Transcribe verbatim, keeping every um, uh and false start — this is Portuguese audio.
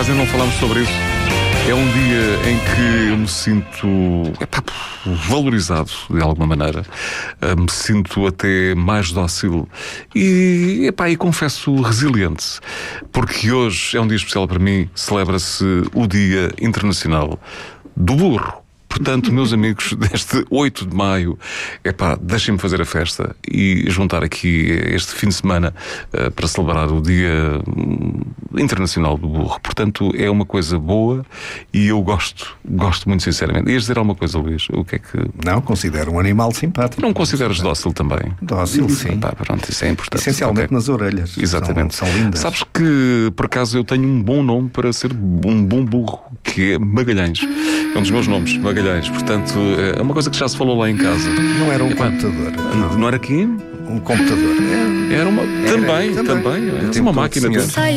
ainda não falámos sobre isso. É um dia em que eu me sinto epá, valorizado de alguma maneira. Uh, me sinto até mais dócil e, epá, e confesso resiliente. Porque hoje é um dia especial para mim. Celebra-se o Dia Internacional do Burro. Portanto, meus amigos, deste oito de maio, epá, deixem-me fazer a festa e juntar aqui este fim de semana uh, para celebrar o Dia Internacional do Burro. Portanto, é uma coisa boa e eu gosto, gosto muito sinceramente. Ias dizer alguma coisa, Luís? O que é que... Não, considero um animal simpático. Não consideras dócil também? Dócil, sim. Epá, pronto, isso é importante. Essencialmente okay. nas orelhas. Exatamente. São, são lindas. Sabes que, por acaso, eu tenho um bom nome para ser um bom burro, que é Magalhães. É um dos meus nomes, Magalhães. Portanto, é uma coisa que já se falou lá em casa. Não era um Epá, computador. Não, não era quem? Um computador. Era uma... Era, também, também. também. Eu É tenho uma todo máquina. senhor.